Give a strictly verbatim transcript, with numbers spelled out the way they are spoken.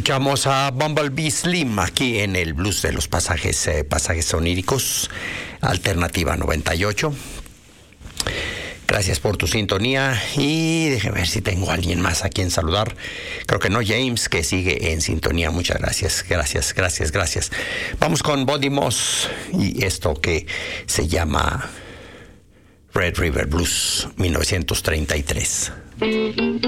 Escuchamos a Bumblebee Slim aquí en el Blues de los pasajes, eh, pasajes oníricos, Alternativa noventa y ocho. Gracias por tu sintonía y déjeme ver si tengo a alguien más a quien saludar. Creo que no, James, que sigue en sintonía. Muchas gracias, gracias, gracias, gracias. Vamos con Buddy Moss y esto que se llama Red River Blues mil novecientos treinta y tres.